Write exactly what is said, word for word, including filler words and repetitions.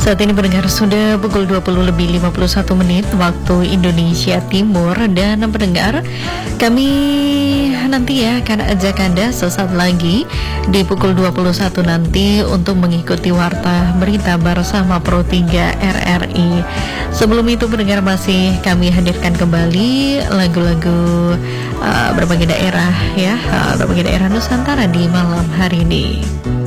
Saat ini pendengar sudah pukul dua puluh lebih lima puluh satu menit waktu Indonesia Timur. Dan pendengar, kami nanti ya akan ajak Anda sesaat lagi di pukul dua puluh satu nanti untuk mengikuti warta berita bersama Pro tiga R R I. Sebelum itu pendengar, masih kami hadirkan kembali lagu-lagu uh, berbagai daerah ya, uh, berbagai daerah Nusantara di malam hari ini.